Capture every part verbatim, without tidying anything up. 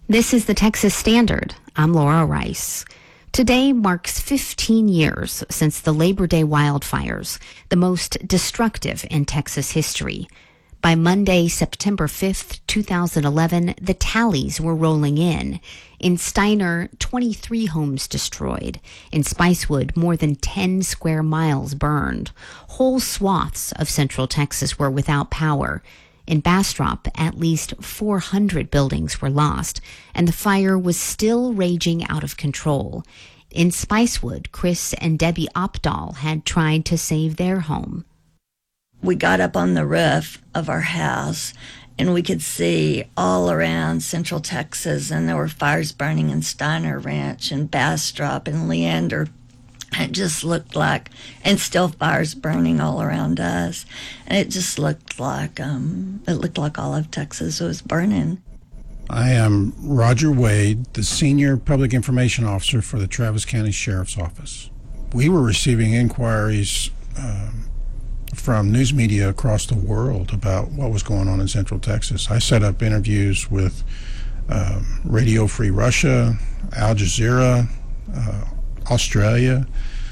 This is the Texas Standard. I'm Laura Rice. Today marks fifteen years since the Labor Day wildfires, the most destructive in Texas history. By Monday, September fifth, two thousand eleven, the tallies were rolling in. In Steiner, twenty-three homes destroyed. In Spicewood, more than ten square miles burned. Whole swaths of central Texas were without power. In Bastrop, at least four hundred buildings were lost, and the fire was still raging out of control. In Spicewood, Chris and Debbie Opdahl had tried to save their home. We got up on the roof of our house, and we could see all around central Texas, and there were fires burning in Steiner Ranch and Bastrop and Leander. It just looked like, and still fires burning all around us. And it just looked like, um, it looked like all of Texas was burning. I am Roger Wade, the Senior Public Information Officer for the Travis County Sheriff's Office. We were receiving inquiries um, from news media across the world about what was going on in Central Texas. I set up interviews with um, Radio Free Russia, Al Jazeera, uh, Australia,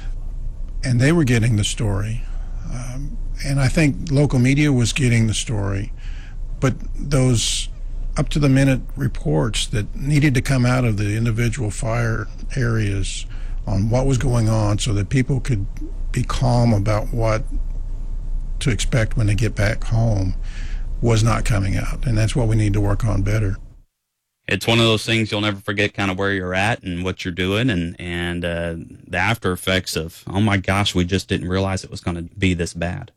and they were getting the story. Um, and I think local media was getting the story. But those up-to-the-minute reports that needed to come out of the individual fire areas on what was going on so that people could be calm about what to expect when they get back home was not coming out. And that's what we need to work on better. It's one of those things you'll never forget, kind of where you're at and what you're doing, and and uh, the after effects of, oh my gosh, we just didn't realize it was going to be this bad.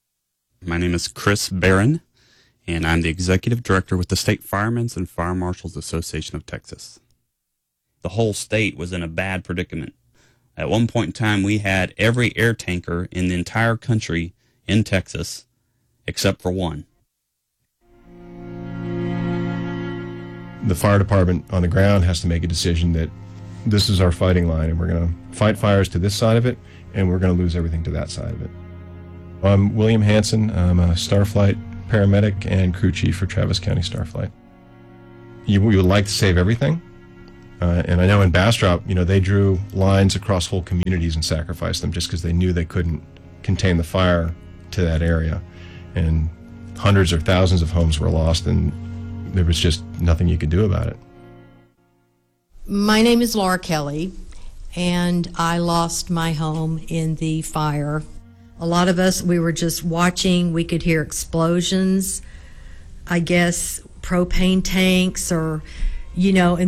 My name is Chris Barron, and I'm the Executive Director with the State Firemen's and Fire Marshals Association of Texas. The whole state was in a bad predicament. At one point in time, we had every air tanker in the entire country in Texas except for one. The fire department on the ground has to make a decision that this is our fighting line, and we're going to fight fires to this side of it, and we're going to lose everything to that side of it. I'm William Hanson. I'm a Starflight paramedic and crew chief for Travis County Starflight. You, we would like to save everything, uh, and I know in Bastrop, you know, they drew lines across whole communities and sacrificed them just because they knew they couldn't contain the fire to that area, and hundreds or thousands of homes were lost, and there was just nothing you could do about it. My name is Laura Kelly, and I lost my home in the fire. A lot of us, we were just watching. We could hear explosions, I guess propane tanks, or, you know, and